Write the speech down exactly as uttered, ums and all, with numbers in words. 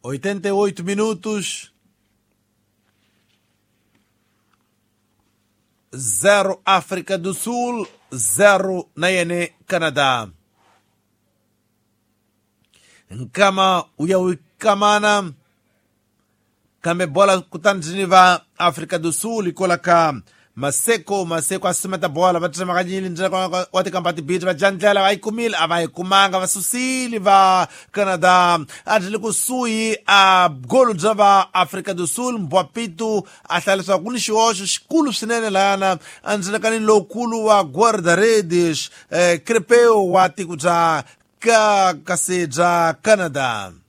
oitenta e oito minutos. Zero África do Sul, zero Nayene, Canadá. Nkama uyawikamana kame bola kutanjiniva África do Sul ikolaka maseko maseko asimata bola batema kanyili njaka wati kampati biti bajandlela vaikumila avaikumanga vasusili va Canadá adili kusui a golu java África do Sul mbwapitu athaliswa kuni xiosho xikulu swinene layana anjila kanini lokulu wa guarda-redes eh, krepeu wati kuja ka kaseja Canadá.